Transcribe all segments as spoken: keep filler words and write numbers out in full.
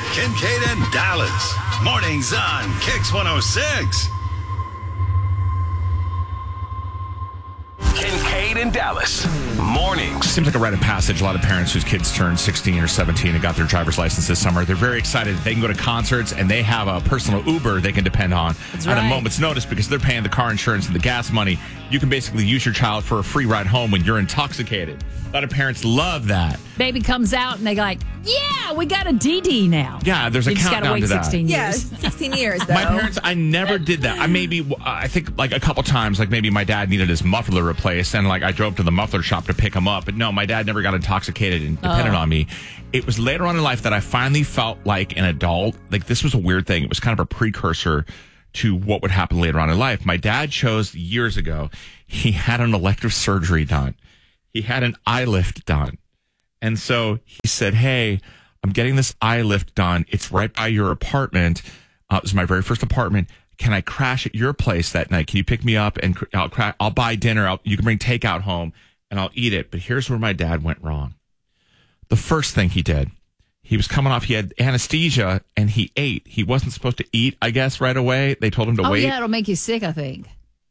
Kincaid and Dallas. Mornings on Kix one oh six. Kincaid and Dallas. Mornings. Seems like a rite of passage. A lot of parents whose kids turned sixteen or seventeen and got their driver's license this summer, they're very excited. They can go to concerts and they have a personal Uber they can depend on That's at right. a moment's notice because they're paying the car insurance and the gas money. You can basically use your child for a free ride home when you're intoxicated. A lot of parents love that. Baby comes out and they like, yeah, we got a D D now. Yeah, there's a you just gotta countdown wait to that. sixteen Yeah, years. sixteen years, though. My parents, I never did that. I maybe, I think like a couple times, like maybe my dad needed his muffler replaced and like I drove to the muffler shop to pick him up. But no, my dad never got intoxicated and depended Oh. on me. It was later on in life that I finally felt like an adult. Like this was a weird thing. It was kind of a precursor to what would happen later on in life. My dad chose years ago, he had an elective surgery done. He had an eye lift done. And so he said, hey, I'm getting this eye lift done. It's right by your apartment. Uh, it was my very first apartment. Can I crash at your place that night? Can you pick me up and cr- I'll, cra- I'll buy dinner. I'll, you can bring takeout home and I'll eat it. But here's where my dad went wrong. The first thing he did, he was coming off, he had anesthesia and he ate. He wasn't supposed to eat, I guess, right away. They told him to Oh, wait. yeah, it'll make you sick, I think.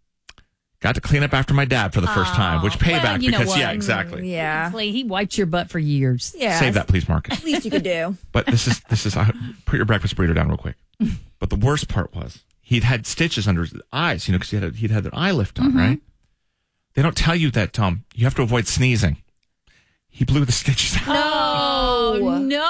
Got to clean up after my dad for the first time, which payback well, you know because, what? yeah, exactly. Yeah. Technically, he wiped your butt for years. Yeah. Save that, please, Marcus. Least you could do. But this is, this is, uh, put your breakfast burrito down real quick. But the worst part was he'd had stitches under his eyes, you know, because he had a, he'd had an eye lift done, Mm-hmm. right? They don't tell you that, Tom. You have to avoid sneezing. He blew the stitches out. Oh, no.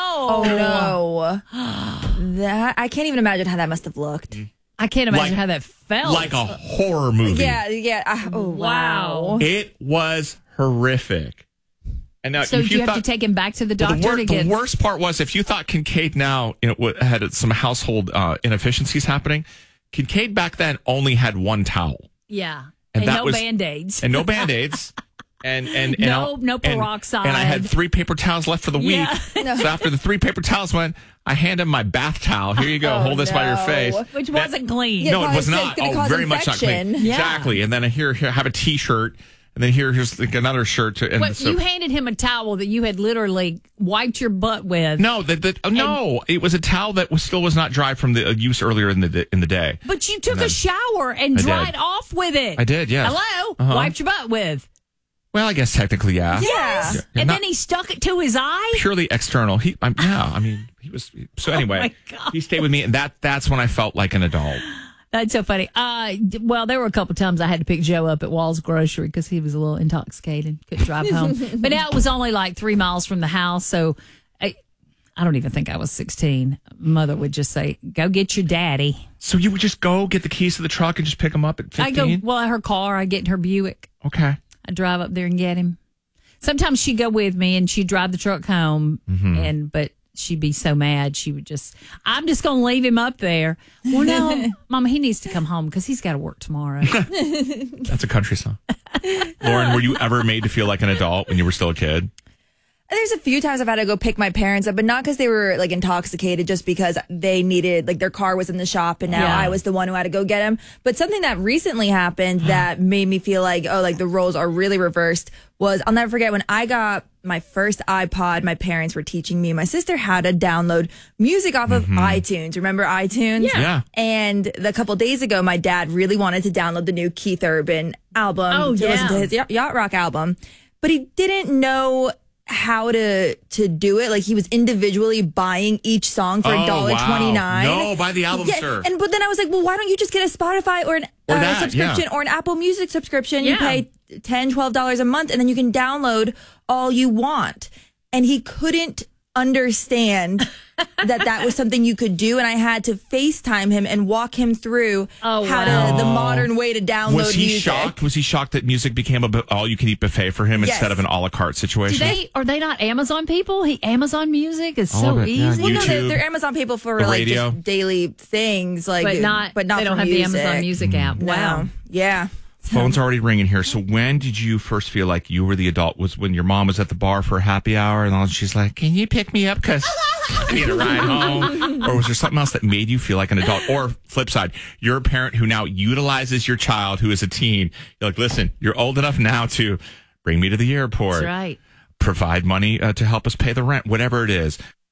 Oh, no. That I can't even imagine how that must have looked. I can't imagine Like- how that felt. Like a horror movie. Yeah, yeah. I, oh, wow. Wow. It was horrific. And now, So if do you have thought, to take him back to the well, doctor the, wor- to the get... worst part was if you thought Kincaid now you know, w- had some household uh, inefficiencies happening, Kincaid back then only had one towel. Yeah. And And, that no was- Band-Aids. And no Band-Aids. And, and, and No- I'll- no and- peroxide. And I had three paper towels left for the Yeah. week. So after the three paper towels went, I hand him my bath towel. Here you go. Oh, Hold this by your no. face. Which That- wasn't clean. Yeah, no, it probably was it's not. gonna Oh, cause very much not clean. infection. Yeah. Exactly. And then I here, here have a T-shirt. And then here, here's like another shirt. To, and But so, you handed him a towel that you had literally wiped your butt with. no, that, that, oh, no, it was a towel that was still was not dry from the uh, use earlier in the in the day. But you took then- a shower and I did. dried off with it. I did, yes. Hello? Uh-huh. Wiped your butt with. Well, I guess technically, yeah. Yeah. Yeah, And not then he stuck it to his eye? purely external. He, I'm, yeah, I mean, he was. So anyway, Oh my God. he stayed with me, and that that's when I felt like an adult. That's so funny. Uh, d- well, there were a couple times I had to pick Joe up at Wall's Grocery because he was a little intoxicated, couldn't drive home. But now it was only like three miles from the house, so I, I don't even think I was sixteen. Mother would just say, "Go get your daddy." So you would just go get the keys to the truck and just pick him up at I go, fifteen? well, her car, I get in her Buick. Okay. I drive up there and get him. Sometimes she'd go with me and she'd drive the truck home, Mm-hmm. and but she'd be so mad she would just, I'm just going to leave him up there. Well, no, Mama, he needs to come home because he's got to work tomorrow. That's a country song. Lauren, were you ever made to feel like an adult when you were still a kid? There's a few times I've had to go pick my parents up, but not because they were like intoxicated, just because they needed, like their car was in the shop and now Yeah. I was the one who had to go get them. But something that recently happened that made me feel like, oh, like the roles are really reversed was, I'll never forget when I got my first iPod, my parents were teaching me and my sister how to download music off of iTunes. Remember iTunes? Yeah. Yeah. And a couple days ago, my dad really wanted to download the new Keith Urban album Oh, to yeah. listen to his Yacht Yacht Rock album, but he didn't know how to to do it. Like he was individually buying each song for Oh, one dollar twenty nine. wow. No, buy the album, sir. And but then I was like, well, why don't you just get a Spotify or an Or uh, that, subscription yeah. or an Apple Music subscription? You Yeah. pay ten dollars, twelve dollars a month, and then you can download all you want. And he couldn't understand that that was something you could do, and I had to FaceTime him and walk him through Oh, how wow. to the modern way to download Was he music. shocked? Was he shocked that music became a bu- all-you-can-eat buffet for him Yes. instead of an a la carte Do situation? they, are they not Amazon people? He Amazon Music is All so of it, yeah. easy. Well, no, they're, YouTube, they're Amazon people for the like radio. just daily things, like but not, but not they for don't have music. the Amazon Music app. No. Wow. Yeah. Phone's already ringing here. So when did you first feel like you were the adult? Was when your mom was at the bar for a happy hour and all, she's like, "Can you pick me up because I need a ride home?" Or was there something else that made you feel like an adult? Or flip side, you're a parent who now utilizes your child who is a teen. You're like, "Listen, you're old enough now to bring me to the airport, That's right. provide money uh, to help us pay the rent, whatever it is." Good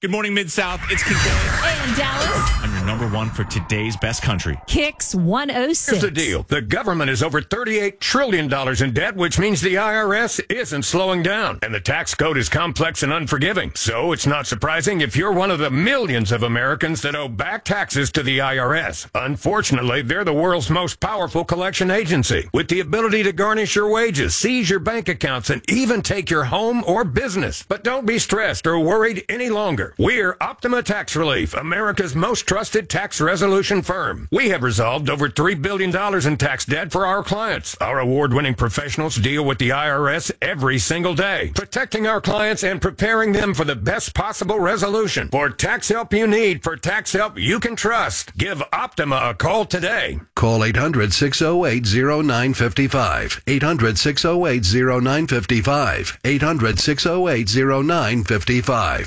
Good morning, Mid-South. It's Kincaid. And Dallas. I'm your number one for today's best country. Kicks one oh six. Here's the deal. The government is over thirty-eight trillion dollars in debt, which means the I R S isn't slowing down. And the tax code is complex and unforgiving. So it's not surprising if you're one of the millions of Americans that owe back taxes to the I R S. Unfortunately, they're the world's most powerful collection agency, with the ability to garnish your wages, seize your bank accounts, and even take your home or business. But don't be stressed or worried any longer. We're Optima Tax Relief, America's most trusted tax resolution firm. We have resolved over three billion dollars in tax debt for our clients. Our award-winning professionals deal with the I R S every single day, protecting our clients and preparing them for the best possible resolution. For tax help you need, for tax help you can trust, give Optima a call today. Call eight hundred, six oh eight, oh nine five five. eight hundred, six oh eight, oh nine five five. eight hundred, six oh eight, oh nine five five.